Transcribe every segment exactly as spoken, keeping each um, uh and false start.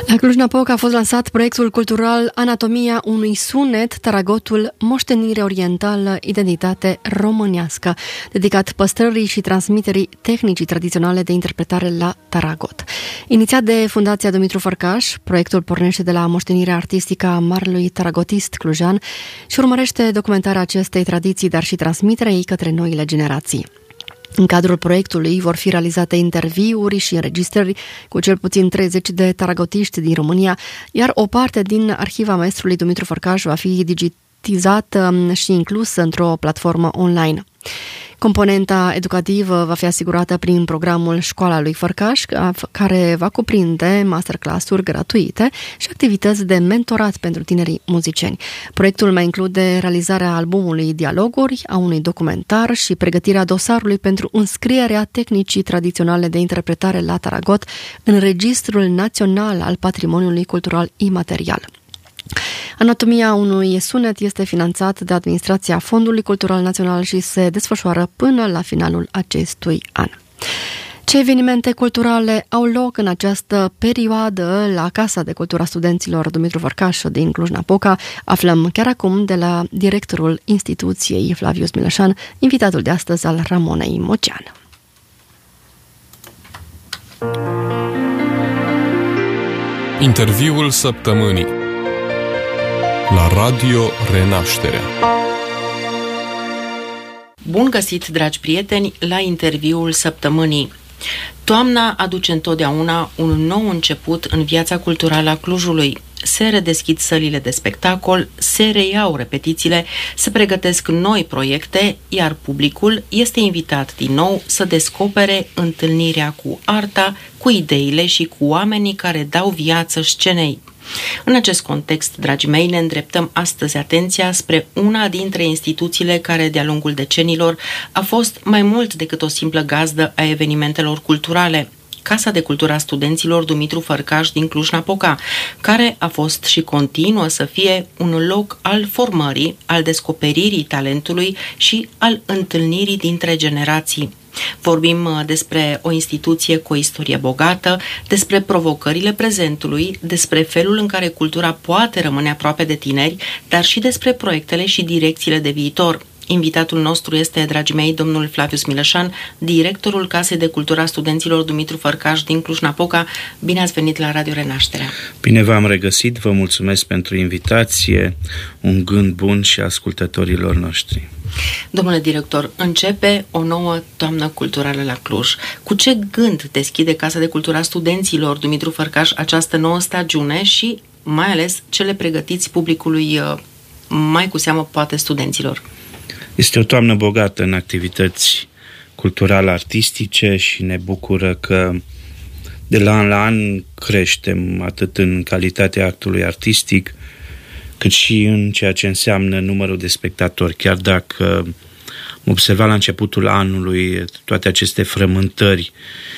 La Cluj-Napoca a fost lansat proiectul cultural Anatomia unui sunet, Taragotul, moștenire orientală, identitate românească, dedicat păstrării și transmiterii tehnicii tradiționale de interpretare la taragot. Inițiat de Fundația Dumitru Fărcaș, proiectul pornește de la moștenirea artistică a marelui taragotist clujan și urmărește documentarea acestei tradiții, dar și transmiterea ei către noile generații. În cadrul proiectului vor fi realizate interviuri și înregistrări cu cel puțin treizeci de taragotiști din România, iar o parte din arhiva maestrului Dumitru Fărcaș va fi digitizată și inclusă într-o platformă online. Componenta educativă va fi asigurată prin programul Școala lui Fărcaș, care va cuprinde masterclass-uri gratuite și activități de mentorat pentru tinerii muzicieni. Proiectul mai include realizarea albumului Dialoguri, a unui documentar și pregătirea dosarului pentru înscrierea tehnicii tradiționale de interpretare la taragot în Registrul Național al Patrimoniului Cultural Imaterial. Anatomia unui sunet este finanțat de Administrația Fondului Cultural Național și se desfășoară până la finalul acestui an. Ce evenimente culturale au loc în această perioadă la Casa de Cultură a Studenților Dumitru Fărcaș din Cluj-Napoca? Aflăm chiar acum de la directorul instituției, Flavius Mileșan, invitatul de astăzi al Ramonei Mocean. Interviul săptămânii la Radio Renașterea. Bun găsit, dragi prieteni, la interviul săptămânii. Toamna aduce întotdeauna un nou început în viața culturală a Clujului. Se redeschid sălile de spectacol, se reiau repetițiile, se pregătesc noi proiecte, iar publicul este invitat din nou să descopere întâlnirea cu arta, cu ideile și cu oamenii care dau viață scenei. În acest context, dragii mei, ne îndreptăm astăzi atenția spre una dintre instituțiile care, de-a lungul decenilor, a fost mai mult decât o simplă gazdă a evenimentelor culturale, Casa de Cultură a Studenților Dumitru Fărcaș din Cluj-Napoca, care a fost și continuă să fie un loc al formării, al descoperirii talentului și al întâlnirii dintre generații. Vorbim despre o instituție cu o istorie bogată, despre provocările prezentului, despre felul în care cultura poate rămâne aproape de tineri, dar și despre proiectele și direcțiile de viitor. Invitatul nostru este, dragii mei, domnul Flavius Mileșan, directorul Casei de Cultură a Studenților Dumitru Fărcaș din Cluj-Napoca. Bine ați venit la Radio Renașterea! Bine v-am regăsit, vă mulțumesc pentru invitație, un gând bun și ascultătorilor noștri. Domnule director, începe o nouă toamnă culturală la Cluj. Cu ce gând deschide Casa de Cultură a Studenților Dumitru Fărcaș această nouă stagiune și, mai ales, ce le pregătiți publicului, mai cu seamă, poate studenților? Este o toamnă bogată în activități cultural-artistice și ne bucură că de la an la an creștem atât în calitatea actului artistic, cât și în ceea ce înseamnă numărul de spectatori. Chiar dacă am observat la începutul anului toate aceste frământări,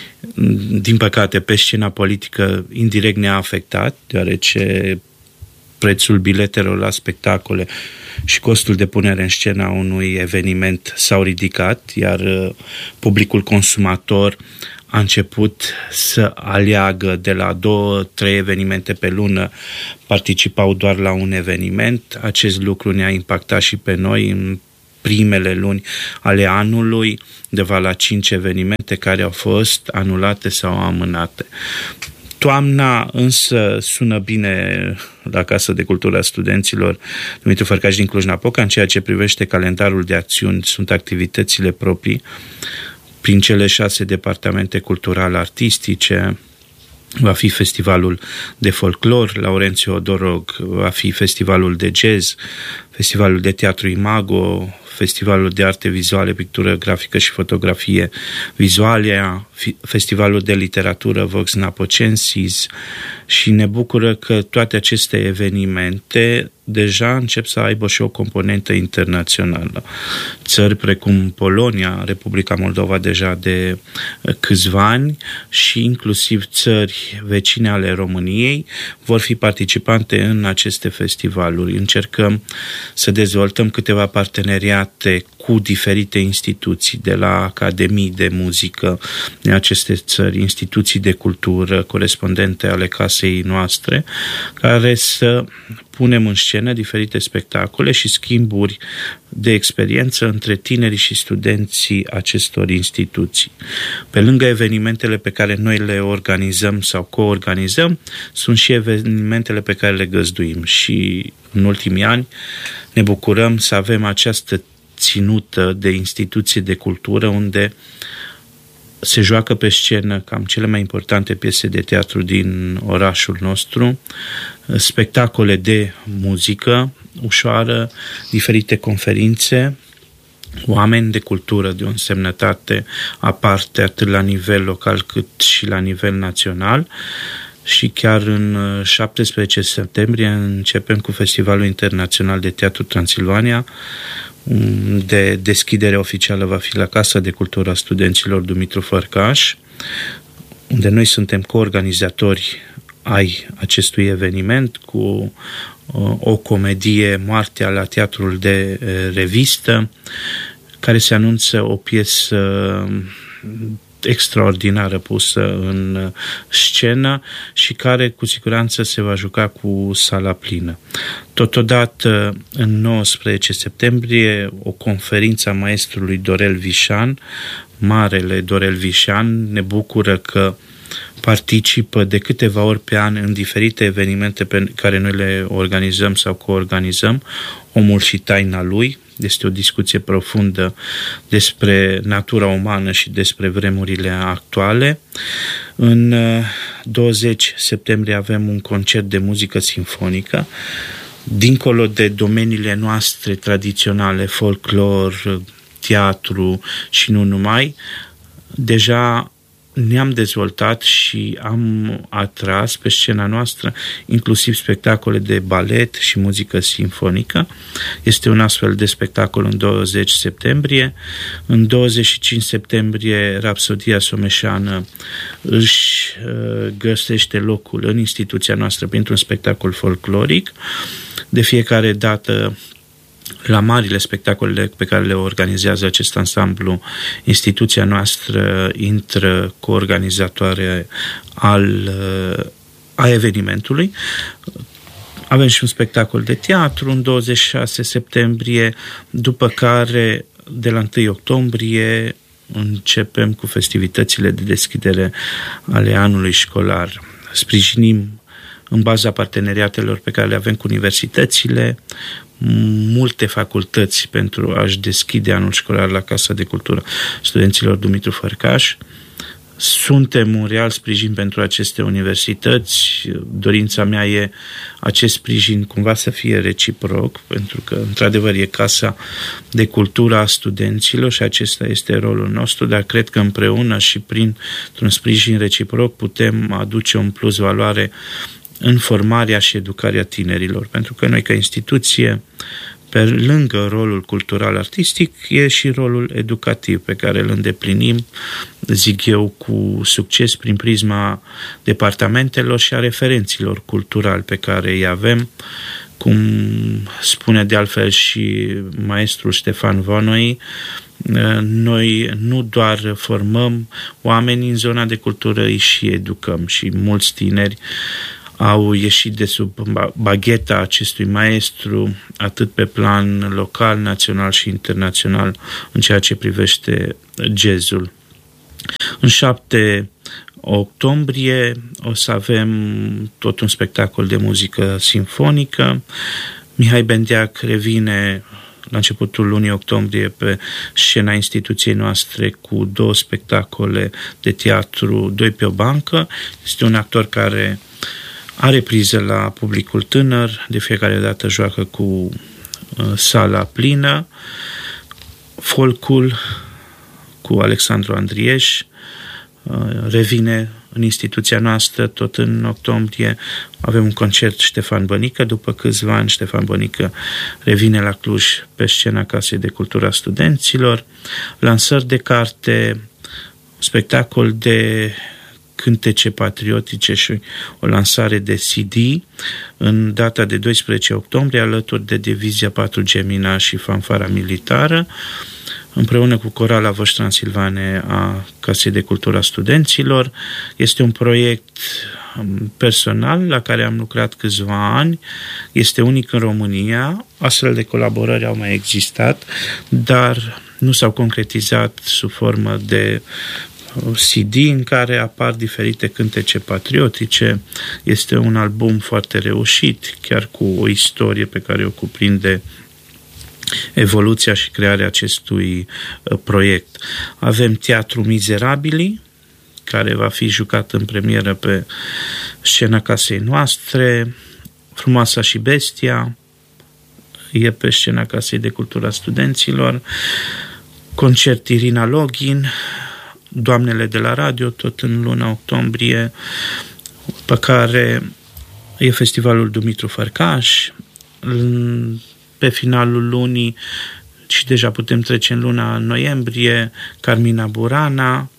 din păcate pe scena politică indirect ne-a afectat, deoarece prețul biletelor la spectacole și costul de punere în scenă a unui eveniment s-au ridicat, iar publicul consumator a început să aleagă de la două, trei evenimente pe lună, participau doar la un eveniment. Acest lucru ne-a impactat și pe noi în primele luni ale anului, undeva la cinci evenimente care au fost anulate sau amânate. Toamna însă sună bine la Casa de Cultură a Studenților Dumitru Fărcaș din Cluj-Napoca. În ceea ce privește calendarul de acțiuni, sunt activitățile proprii prin cele șase departamente cultural-artistice. Va fi festivalul de folclor, Laurențiu Odorog, va fi festivalul de jazz, festivalul de teatru Imago, festivalul de arte vizuale, pictură grafică și fotografie vizuale, festivalul de literatură Vox Napocensis, și ne bucură că toate aceste evenimente deja încep să aibă și o componentă internațională. Țări precum Polonia, Republica Moldova deja de câțiva ani și inclusiv țări vecine ale României vor fi participante în aceste festivaluri. Încercăm să dezvoltăm câteva parteneriate parteneriate cu diferite instituții, de la academii de muzică din aceste țări, instituții de cultură, corespondente ale casei noastre, care să punem în scenă diferite spectacole și schimburi de experiență între tinerii și studenții acestor instituții. Pe lângă evenimentele pe care noi le organizăm sau coorganizăm, sunt și evenimentele pe care le găzduim și în ultimii ani ne bucurăm să avem această ținută de instituții de cultură unde se joacă pe scenă cam cele mai importante piese de teatru din orașul nostru, spectacole de muzică ușoară, diferite conferințe, oameni de cultură de o însemnătate aparte atât la nivel local cât și la nivel național. Și chiar în șaptesprezece septembrie începem cu Festivalul Internațional de Teatru Transilvania, de deschidere oficială va fi la Casa de Cultură a Studenților Dumitru Fărcaș, unde noi suntem coorganizatori ai acestui eveniment cu o comedie, Moartea la Teatrul de Revistă, care se anunță o piesă extraordinară pusă în scenă și care cu siguranță se va juca cu sala plină. Totodată, în nouăsprezece septembrie, o conferință a maestrului Dorel Vișan, marele Dorel Vișan, ne bucură că participă de câteva ori pe an în diferite evenimente pe care noi le organizăm sau coorganizăm, Omul și taina lui. Este o discuție profundă despre natura umană și despre vremurile actuale. În douăzeci septembrie avem un concert de muzică simfonică. Dincolo de domeniile noastre tradiționale, folclor, teatru și nu numai, deja ne-am dezvoltat și am atras pe scena noastră inclusiv spectacole de balet și muzică simfonică. Este un astfel de spectacol în douăzeci septembrie. În douăzeci și cinci septembrie, Rapsodia Someșană își găsește locul în instituția noastră printr-un spectacol folcloric. De fiecare dată, la marile spectacole pe care le organizează acest ansamblu, instituția noastră intră coorganizatoare al, a evenimentului. Avem și un spectacol de teatru în douăzeci și șase septembrie, după care de la întâi octombrie începem cu festivitățile de deschidere ale anului școlar. Sprijinim în baza parteneriatelor pe care le avem cu universitățile multe facultăți pentru a-și deschide anul școlar la Casa de Cultură Studenților Dumitru Fărcaș. Suntem un real sprijin pentru aceste universități. Dorința mea e acest sprijin cumva să fie reciproc, pentru că, într-adevăr, e Casa de Cultură a studenților și acesta este rolul nostru, dar cred că împreună și printr-un sprijin reciproc putem aduce un plus valoare în formarea și educarea tinerilor, pentru că noi ca instituție, pe lângă rolul cultural-artistic, e și rolul educativ pe care îl îndeplinim, zic eu, cu succes prin prisma departamentelor și a referenților culturali pe care îi avem, cum spune de altfel și maestrul Ștefan Vonoi. Noi nu doar formăm oameni în zona de cultură, îi și educăm și mulți tineri au ieșit de sub bagheta acestui maestru, atât pe plan local, național și internațional, în ceea ce privește jazzul. În șapte octombrie o să avem tot un spectacol de muzică simfonică. Mihai Bendeac revine la începutul lunii octombrie pe scena instituției noastre cu două spectacole de teatru, Doi pe o bancă. Este un actor care are priză la publicul tânăr, de fiecare dată joacă cu uh, sala plină. Folcul cu Alexandru Andrieș uh, revine în instituția noastră tot în octombrie. Avem un concert Ștefan Bănică, după câțiva ani Ștefan Bănică revine la Cluj pe scena Casei de Cultură a Studenților. Lansări de carte, spectacol de cântece patriotice și o lansare de C D în data de doisprezece octombrie, alături de Divizia patru Gemina și Fanfara Militară, împreună cu Corala Voci Transilvane a Casei de Cultură a Studenților. Este un proiect personal la care am lucrat câțiva ani, este unic în România, astfel de colaborări au mai existat, dar nu s-au concretizat sub formă de C D în care apar diferite cântece patriotice. Este un album foarte reușit, chiar cu o istorie pe care o cuprinde evoluția și crearea acestui proiect. Avem Teatru Mizerabili, care va fi jucat în premieră pe scena casei noastre. Frumoasa și Bestia e pe scena Casei de Cultură a Studenților. Concert Irina Login, Doamnele de la radio, tot în luna octombrie, pe care e festivalul Dumitru Fărcaș. Pe finalul lunii și deja putem trece în luna noiembrie, Carmina Burana.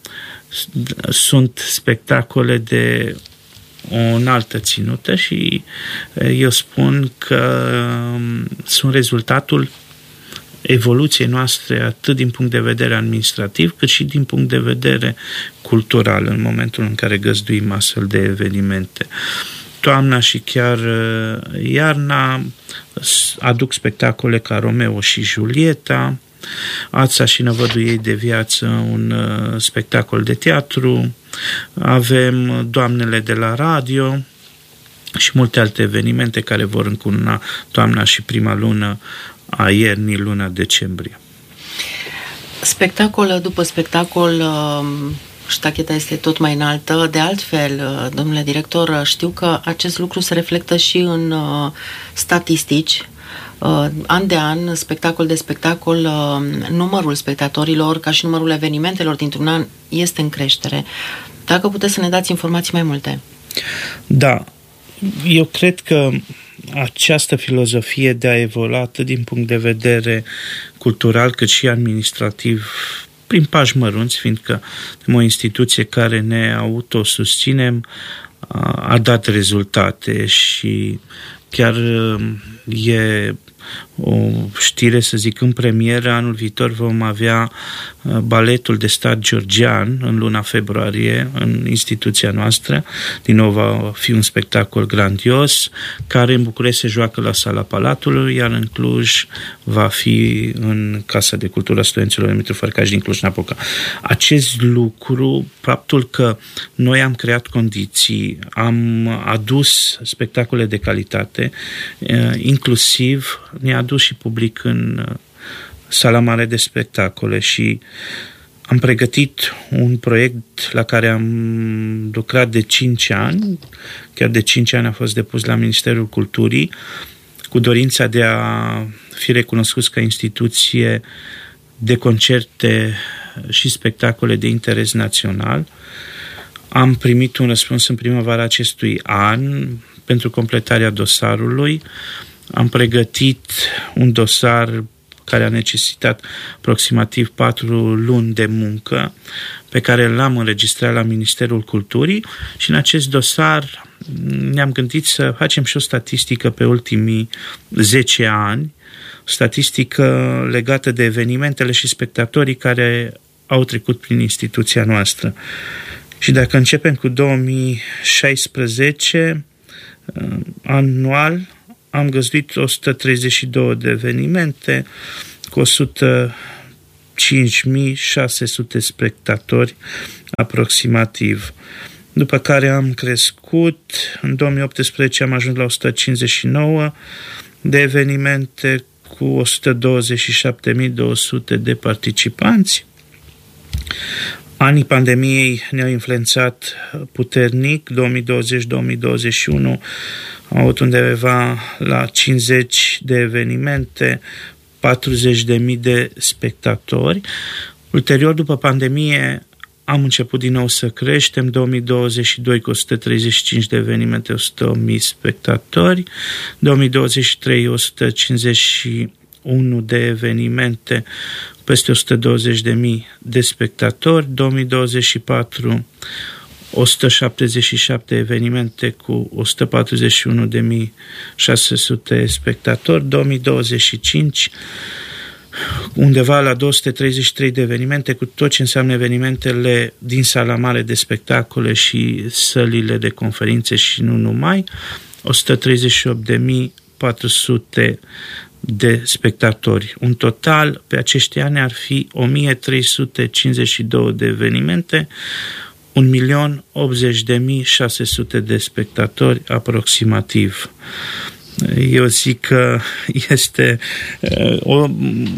Sunt spectacole de o înaltă ținută și eu spun că sunt rezultatul evoluției noastre atât din punct de vedere administrativ cât și din punct de vedere cultural în momentul în care găzduim astfel de evenimente. Toamna și chiar iarna aduc spectacole ca Romeo și Julieta, Ața și năvădul ei de viață, un uh, spectacol de teatru, avem Doamnele de la radio și multe alte evenimente care vor încuna toamna și prima lună a iernii, luna decembrie. Spectacol după spectacol, ștacheta este tot mai înaltă. De altfel, domnule director, știu că acest lucru se reflectă și în statistici. An de an, spectacol de spectacol, numărul spectatorilor, ca și numărul evenimentelor dintr-un an, este în creștere. Dacă puteți să ne dați informații mai multe. Da, eu cred că această filozofie de a evolua atât din punct de vedere cultural cât și administrativ prin pași mărunți, fiindcă o instituție care ne autosusținem a dat rezultate și chiar e o știre, să zic, în premieră. Anul viitor vom avea baletul de stat georgian în luna februarie în instituția noastră. Din nou va fi un spectacol grandios care în București se joacă la Sala Palatului, iar în Cluj va fi în Casa de Cultură a Studenților Dumitru Fărcaș din Cluj-Napoca. Acest lucru, faptul că noi am creat condiții, am adus spectacole de calitate, inclusiv ne-a adus și public în Sala Mare de Spectacole și am pregătit un proiect la care am lucrat de cinci ani, chiar de cinci ani a fost depus la Ministerul Culturii, cu dorința de a fi recunoscuți ca instituție de concerte și spectacole de interes național. Am primit un răspuns în primăvara acestui an pentru completarea dosarului. Am pregătit un dosar care a necesitat aproximativ patru luni de muncă, pe care l-am înregistrat la Ministerul Culturii și în acest dosar ne-am gândit să facem și o statistică pe ultimii zece ani, o statistică legată de evenimentele și spectatorii care au trecut prin instituția noastră. Și dacă începem cu două mii șaisprezece, anual, am găzduit o sută treizeci și două de evenimente cu o sută cinci mii șase sute spectatori aproximativ. După care am crescut, în două mii optsprezece am ajuns la o sută cincizeci și nouă de evenimente cu o sută douăzeci și șapte mii două sute de participanți. Anii pandemiei ne-au influențat puternic, două mii douăzeci - două mii douăzeci și unu am avut undeva la cincizeci de evenimente, patruzeci de mii de spectatori. Ulterior, după pandemie, am început din nou să creștem, două mii douăzeci și doi cu o sută treizeci și cinci de evenimente, o sută mii spectatori, două mii douăzeci și trei o sută cincizeci și unu de evenimente, peste o sută douăzeci de mii de spectatori, două mii douăzeci și patru o sută șaptezeci și șapte evenimente cu o sută patruzeci și unu de mii șase sute spectatori, două mii douăzeci și cinci undeva la două sute treizeci și trei de evenimente, cu tot ce înseamnă evenimentele din sala mare de spectacole și sălile de conferințe și nu numai, o sută treizeci și opt de mii patru sute de spectatori. Un total pe acești ani ar fi o mie trei sute cincizeci și doi de evenimente, un milion optzeci de mii șase sute de spectatori aproximativ. Eu zic că este uh, o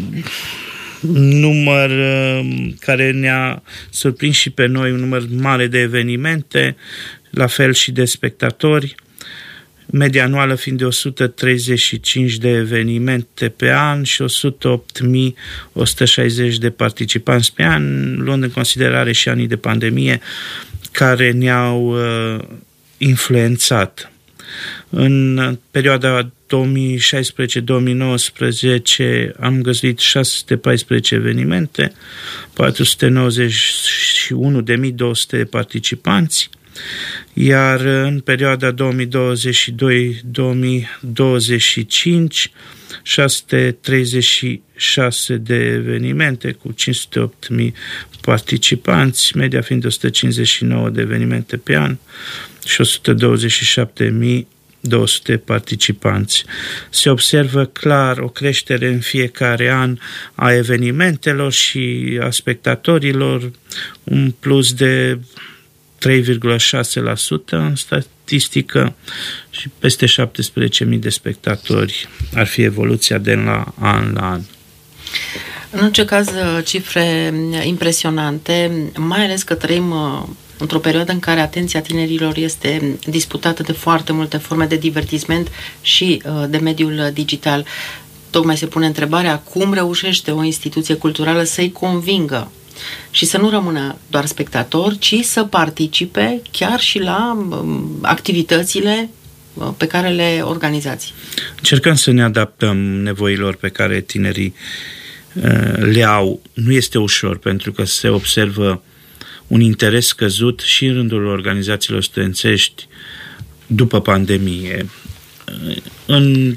număr uh, care ne-a surprins și pe noi, un număr mare de evenimente, la fel și de spectatori, media anuală fiind de o sută treizeci și cinci de evenimente pe an și o sută opt mii o sută șaizeci de participanți pe an, luând în considerare și anii de pandemie care ne-au uh, influențat. În perioada două mii șaisprezece două mii nouăsprezece am găzduit șase sute paisprezece evenimente, patru sute nouăzeci și unu de mii două sute participanți, iar în perioada două mii douăzeci și doi două mii douăzeci și cinci șase sute treizeci și șase de evenimente cu cinci sute opt mii participanți, media fiind de o sută cincizeci și nouă de evenimente pe an și o sută douăzeci și șapte mii două sute participanți. Se observă clar o creștere în fiecare an a evenimentelor și a spectatorilor, un plus de trei virgulă șase la sută în statistică și peste șaptesprezece mii de spectatori ar fi evoluția de la an la an. În orice caz, cifre impresionante, mai ales că trăim într-o perioadă în care atenția tinerilor este disputată de foarte multe forme de divertisment și de mediul digital. Tocmai se pune întrebarea cum reușește o instituție culturală să-i convingă și să nu rămână doar spectatori, ci să participe chiar și la activitățile pe care le organizați. Încercăm să ne adaptăm nevoilor pe care tinerii le au. Nu este ușor, pentru că se observă un interes scăzut și în rândul organizațiilor studențești după pandemie. În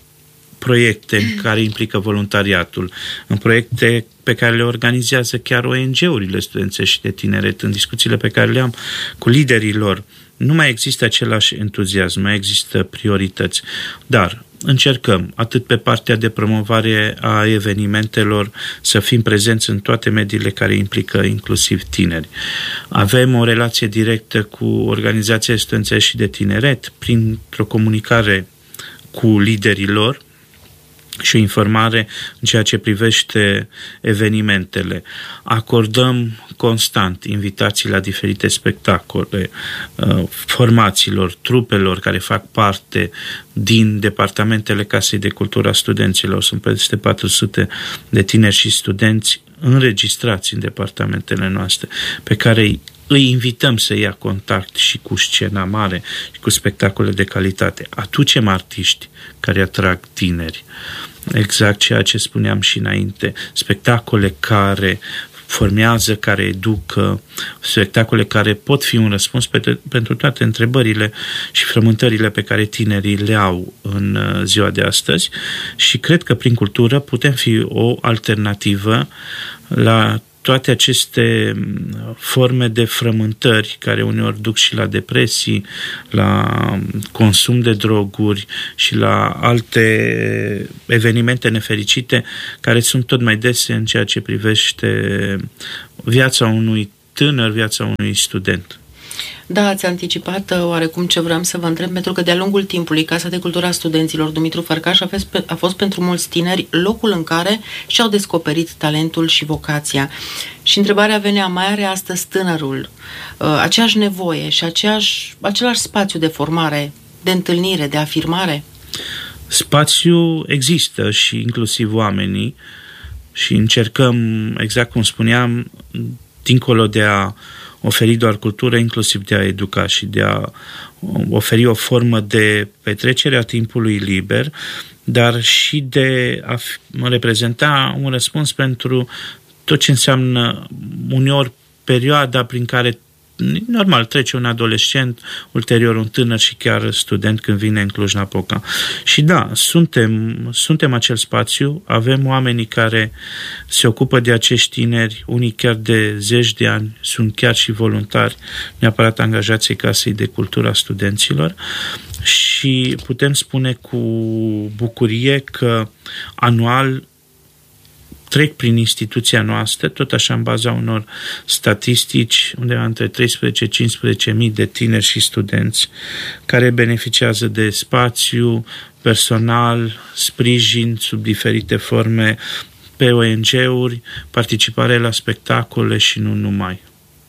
proiecte care implică voluntariatul, în proiecte pe care le organizează chiar O N G-urile studențești și de tineret, în discuțiile pe care le am cu liderii lor, nu mai există același entuziasm, mai există priorități. Dar încercăm, atât pe partea de promovare a evenimentelor, să fim prezenți în toate mediile care implică inclusiv tineri. Avem o relație directă cu organizația studențești și de tineret, printr-o comunicare cu liderii lor și o informare în ceea ce privește evenimentele. Acordăm constant invitații la diferite spectacole, formațiilor, trupelor care fac parte din departamentele Casei de Cultură a Studenților. Sunt peste patru sute de tineri și studenți înregistrați în departamentele noastre, pe care îi invităm să ia contact și cu scena mare și cu spectacole de calitate. Aducem artiști care atrag tineri. Exact ceea ce spuneam și înainte. Spectacole care formează, care educă, spectacole care pot fi un răspuns pe, pentru toate întrebările și frământările pe care tinerii le au în ziua de astăzi, și cred că prin cultură putem fi o alternativă la toate aceste forme de frământări care uneori duc și la depresii, la consum de droguri și la alte evenimente nefericite care sunt tot mai dese în ceea ce privește viața unui tânăr, viața unui student. Da, ați anticipat oarecum ce vreau să vă întreb, pentru că de-a lungul timpului Casa de Cultură a Studenților Dumitru Fărcaș a fost, a fost pentru mulți tineri locul în care și-au descoperit talentul și vocația. Și întrebarea venea, mai are astăzi tânărul aceeași nevoie și aceeași, același spațiu de formare, de întâlnire, de afirmare? Spațiu există și inclusiv oamenii, și încercăm, exact cum spuneam, dincolo de a oferi doar cultură, inclusiv de a educa și de a oferi o formă de petrecere a timpului liber, dar și de a reprezenta un răspuns pentru tot ce înseamnă uneori perioada prin care normal, trece un adolescent, ulterior un tânăr și chiar student când vine în Cluj-Napoca. Și da, suntem, suntem acel spațiu, avem oamenii care se ocupă de acești tineri, unii chiar de zeci de ani, sunt chiar și voluntari, neapărat angajații Casei de Cultură a Studenților, și putem spune cu bucurie că anual trec prin instituția noastră, tot așa în baza unor statistici, undeva între treisprezece - cincisprezece mii de tineri și studenți care beneficiază de spațiu, personal, sprijin sub diferite forme pe O N G-uri, participare la spectacole și nu numai.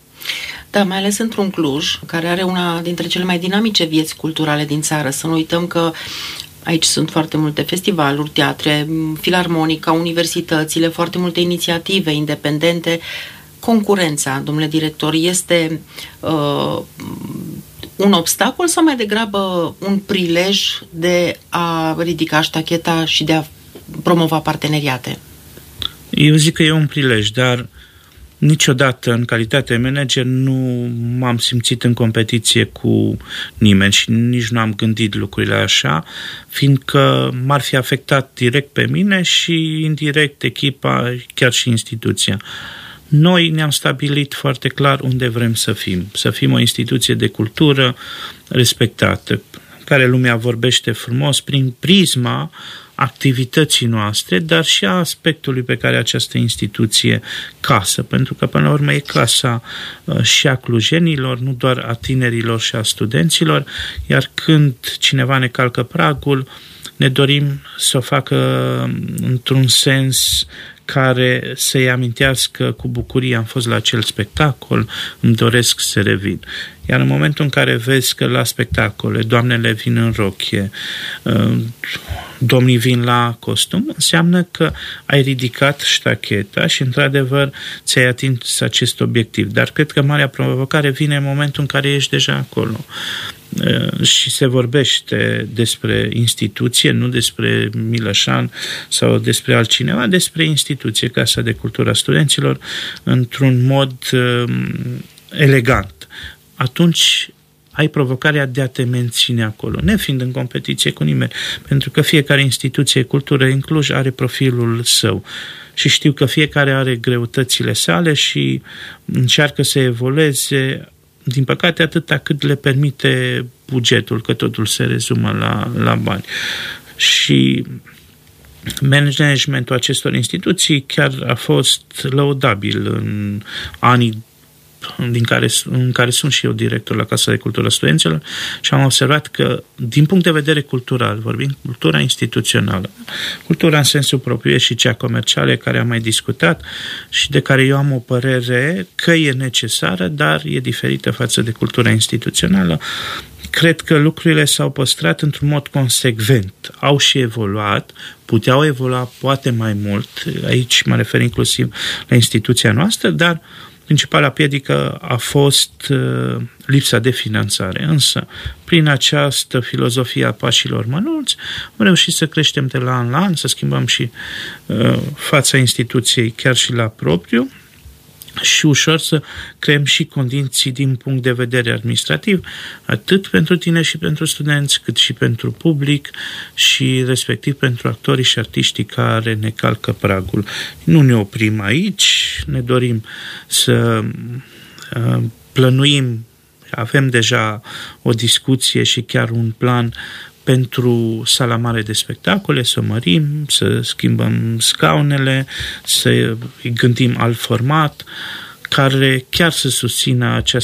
Da, mai ales într-un Cluj, care are una dintre cele mai dinamice vieți culturale din țară. Să nu uităm că aici sunt foarte multe festivaluri, teatre, filarmonica, universitățile, foarte multe inițiative independente. Concurența, domnule director, este uh, un obstacol sau mai degrabă un prilej de a ridica ștacheta și de a promova parteneriate? Eu zic că e un prilej, dar niciodată, în calitate de manager, nu m-am simțit în competiție cu nimeni și nici nu am gândit lucrurile așa, fiindcă m-ar fi afectat direct pe mine și indirect echipa, chiar și instituția. Noi ne-am stabilit foarte clar unde vrem să fim. Să fim o instituție de cultură respectată, care lumea vorbește frumos prin prisma activității noastre, dar și a aspectului pe care această instituție casă, pentru că până la urmă e casa și a clujenilor, nu doar a tinerilor și a studenților, iar când cineva ne calcă pragul, ne dorim să o facă într-un sens care să-i amintească cu bucurie am fost la acel spectacol, îmi doresc să revin. Iar în momentul în care vezi că la spectacole doamnele vin în rochie, domnii vin la costum, înseamnă că ai ridicat ștacheta și într-adevăr ți-ai atins acest obiectiv. Dar cred că marea provocare vine în momentul în care ești deja acolo. Și se vorbește despre instituție, nu despre Miloșan sau despre altcineva, despre instituție, Casa de Cultură a Studenților, într-un mod elegant. Atunci ai provocarea de a te menține acolo, nefiind în competiție cu nimeni, pentru că fiecare instituție de cultură în Cluj are profilul său și știu că fiecare are greutățile sale și încearcă să evolueze, din păcate, atâta cât le permite bugetul, că totul se rezumă la, la bani. Și managementul acestor instituții chiar a fost lăudabil în anii din care, în care sunt și eu director la Casa de Cultură a Studenților și am observat că, din punct de vedere cultural, vorbim cultura instituțională, cultura în sensul propriu și cea comercială, care am mai discutat și de care eu am o părere că e necesară, dar e diferită față de cultura instituțională. Cred că lucrurile s-au păstrat într-un mod consecvent. Au și evoluat, puteau evolua poate mai mult, aici mă refer inclusiv la instituția noastră, dar principala piedică a fost uh, lipsa de finanțare. Însă, prin această filozofie a pașilor mănunți, am reușit să creștem de la an la an, să schimbăm și uh, fața instituției chiar și la propriu și ușor să creăm și condiții din punct de vedere administrativ, atât pentru tine și pentru studenți, cât și pentru public și respectiv pentru actorii și artiștii care ne calcă pragul. Nu ne oprim aici, ne dorim să uh, plănuim, avem deja o discuție și chiar un plan pentru sala mare de spectacole, să o mărim, să schimbăm scaunele, să gândim alt format, care chiar să susțină această